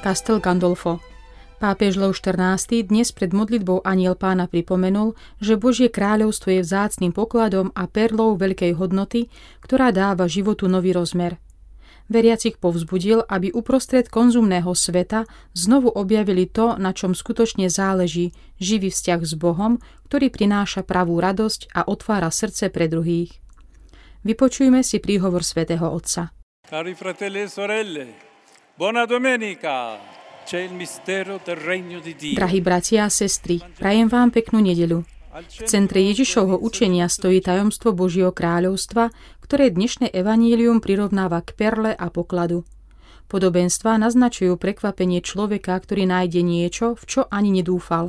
Castel Gandolfo. Pápež Lev XIV. Dnes pred modlitbou Anjel Pána pripomenul, že Božie kráľovstvo je vzácnym pokladom a perlou veľkej hodnoty, ktorá dáva životu nový rozmer. Veriacich povzbudil, aby uprostred konzumného sveta znovu objavili to, na čom skutočne záleží, živý vzťah s Bohom, ktorý prináša pravú radosť a otvára srdce pre druhých. Vypočujme si príhovor svätého Otca. Cari fratelli e sorelle, buona domenica! C'è il mistero del regno di Dio. Drahí bratia a sestry, prajem vám peknú nedeľu. V centre Ježišovho učenia stojí tajomstvo Božieho kráľovstva, ktoré dnešné evanílium prirovnáva k perle a pokladu. Podobenstvá naznačujú prekvapenie človeka, ktorý nájde niečo, v čo ani nedúfal.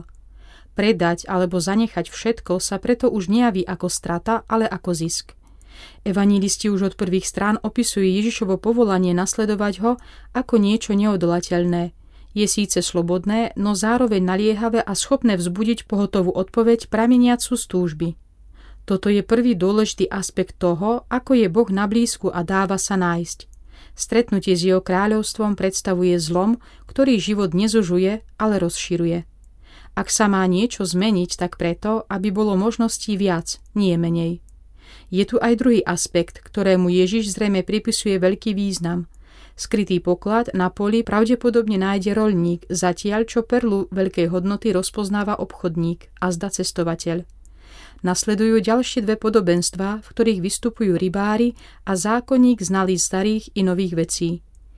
Predať alebo zanechať všetko sa preto už nejaví ako strata, ale ako zisk. Evanílisti už od prvých strán opisujú Ježišovo povolanie nasledovať ho ako niečo neodolateľné. Je síce slobodné, no zároveň naliehavé a schopné vzbudiť pohotovú odpoveď prameniacu z túžby. Toto je prvý dôležitý aspekt toho, ako je Boh na blízku a dáva sa nájsť. Stretnutie s jeho kráľovstvom predstavuje zlom, ktorý život nezužuje, ale rozširuje. Ak sa má niečo zmeniť, tak preto, aby bolo možností viac, nie menej. Je tu aj druhý aspekt, ktorému Ježiš zrejme pripisuje veľký význam. Skrytý poklad na poli pravdepodobne nájde roľník, zatiaľ čo perlu veľkej hodnoty rozpoznáva obchodník a zda cestovateľ. Nasledujú ďalšie dve podobenstvá, v ktorých vystupujú rybári a zákonník znalý starých i nových vecí.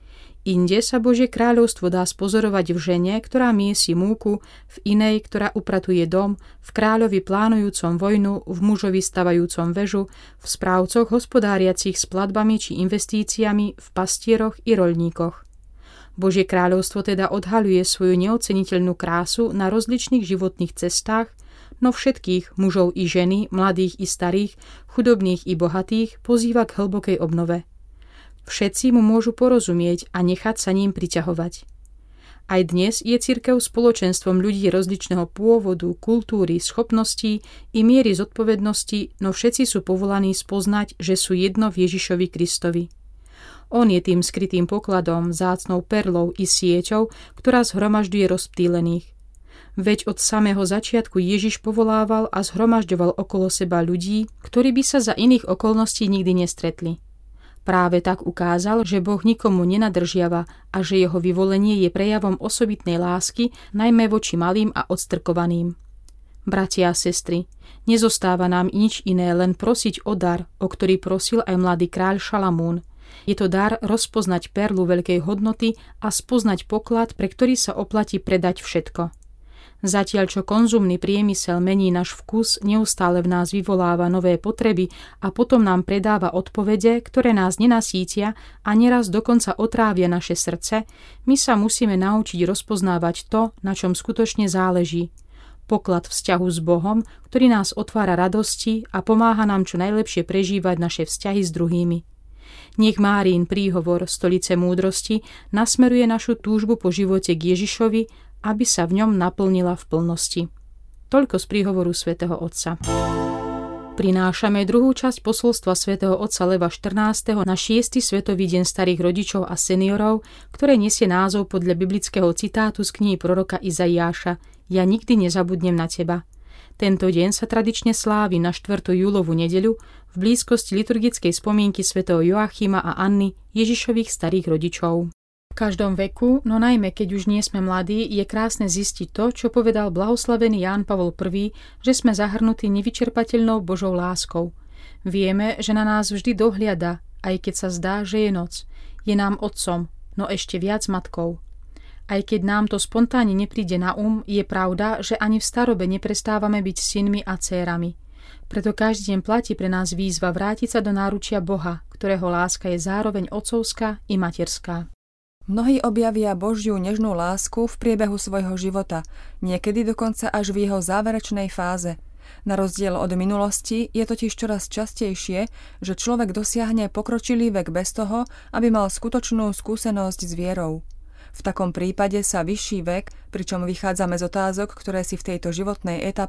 Inde sa Božie kráľovstvo dá spozorovať v žene, ktorá miesi múku, v inej, ktorá upratuje dom, v kráľovi plánujúcom vojnu, v mužovi stavajúcom väžu, v správcoch hospodáriacich s platbami či investíciami, v pastieroch i roľníkoch. Božie kráľovstvo teda odhaľuje svoju neoceniteľnú krásu na rozličných životných cestách, no všetkých mužov i ženy, mladých i starých, chudobných i bohatých pozýva k hlbokej obnove. Všetci mu môžu porozumieť a nechať sa ním priťahovať. Aj dnes je cirkev spoločenstvom ľudí rozličného pôvodu, kultúry, schopností i miery zodpovednosti, no všetci sú povolaní spoznať, že sú jedno v Ježišovi Kristovi. On je tým skrytým pokladom, vzácnou perlou i sieťou, ktorá zhromažďuje rozptýlených. Veď od samého začiatku Ježiš povolával a zhromažďoval okolo seba ľudí, ktorí by sa za iných okolností nikdy nestretli. Práve tak ukázal, že Boh nikomu nenadržiava a že jeho vyvolenie je prejavom osobitnej lásky, najmä voči malým a odstrkovaným. Bratia a sestry, nezostáva nám nič iné, len prosiť o dar, o ktorý prosil aj mladý kráľ Šalamún. Je to dar rozpoznať perlu veľkej hodnoty a spoznať poklad, pre ktorý sa oplatí predať všetko. Zatiaľ, čo konzumný priemysel mení náš vkus, neustále v nás vyvoláva nové potreby a potom nám predáva odpovede, ktoré nás nenasítia a neraz dokonca otrávia naše srdce, my sa musíme naučiť rozpoznávať to, na čom skutočne záleží. Poklad vzťahu s Bohom, ktorý nás otvára radosti a pomáha nám čo najlepšie prežívať naše vzťahy s druhými. Nech Máriin príhovor Stolice múdrosti nasmeruje našu túžbu po živote k Ježišovi, aby sa v ňom naplnila v plnosti. Toľko z príhovoru svätého Otca. Prinášame druhú časť posolstva svätého Otca Leva XIV. Na 6. Svetový deň starých rodičov a seniorov, ktoré nesie názov podľa biblického citátu z knihy proroka Izaiáša Ja nikdy nezabudnem na teba. Tento deň sa tradične slávi na 4. júlovú nedeľu v blízkosti liturgickej spomienky svätého Joachima a Anny, Ježišových starých rodičov. V každom veku, no najmä keď už nie sme mladí, je krásne zistiť to, čo povedal blahoslavený Ján Pavol I, že sme zahrnutí nevyčerpateľnou Božou láskou. Vieme, že na nás vždy dohliada, aj keď sa zdá, že je noc. Je nám otcom, no ešte viac matkou. Aj keď nám to spontánne nepríde na je pravda, že ani v starobe neprestávame byť synmi a dcérami. Preto každý deň platí pre nás výzva vrátiť sa do náručia Boha, ktorého láska je zároveň otcovská i materská. Mnohí objavia Božiu nežnú lásku v priebehu svojho života, niekedy dokonca až v jeho záverečnej fáze. Na rozdiel od minulosti je totiž čoraz častejšie, že človek dosiahne pokročilý vek bez toho, aby mal skutočnú skúsenosť s vierou. V takom prípade sa vyšší vek, pričom vychádzame z otázok, ktoré si v tejto životnej etape